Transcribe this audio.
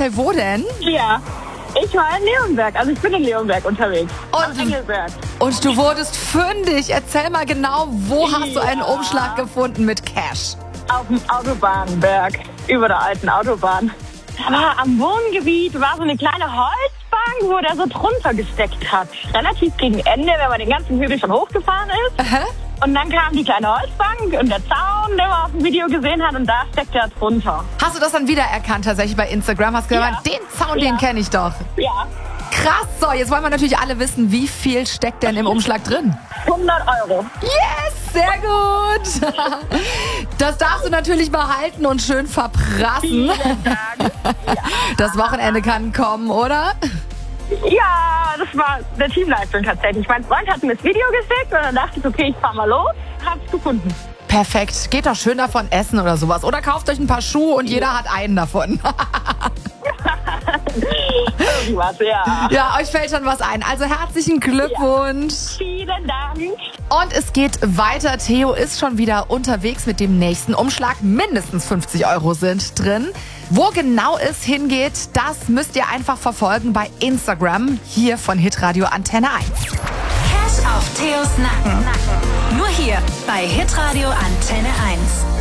Erzähl, wo denn? Ja, ich war in Leonberg. Also ich bin in Leonberg unterwegs. Am Engelberg. Und du wurdest fündig. Erzähl mal genau, wo hast du einen Umschlag gefunden mit Cash? Auf dem Autobahnberg. Über der alten Autobahn. Da war am Wohngebiet war so eine kleine Holzbank, wo der so drunter gesteckt hat. Relativ gegen Ende, wenn man den ganzen Hügel schon hochgefahren ist. Aha. Und dann kam die kleine Holzbank und der Zaun, den man auf dem Video gesehen hat, und da steckt er drunter. Hast du das dann wiedererkannt tatsächlich bei Instagram? Hast du gesagt, den Zaun, den kenne ich doch. Ja. Krass, so, jetzt wollen wir natürlich alle wissen, wie viel steckt denn im Umschlag drin? 100 Euro. Yes, sehr gut. Das darfst du natürlich behalten und schön verprassen. Vielen Dank. Das Wochenende kann kommen, oder? Ja, das war eine Teamleistung tatsächlich. Mein Freund hat mir das Video geschickt und dann dachte ich, okay, ich fahr mal los. Hab's gefunden. Perfekt. Geht doch schön davon essen oder sowas. Oder kauft euch ein paar Schuhe und jeder hat einen davon. Irgendwas, ja. Ja, euch fällt schon was ein. Also herzlichen Glückwunsch. Vielen Dank. Und es geht weiter. Theo ist schon wieder unterwegs mit dem nächsten Umschlag. Mindestens 50 Euro sind drin. Wo genau es hingeht, das müsst ihr einfach verfolgen bei Instagram, hier von Hitradio Antenne 1. Cash auf Theos Nacken. Nur hier bei Hitradio Antenne 1.